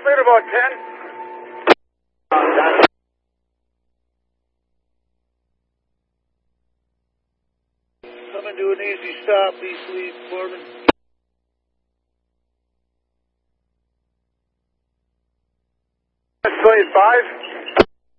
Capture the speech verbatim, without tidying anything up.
cleared about ten. Coming to an easy stop, East Lead, Foreman. twenty-five.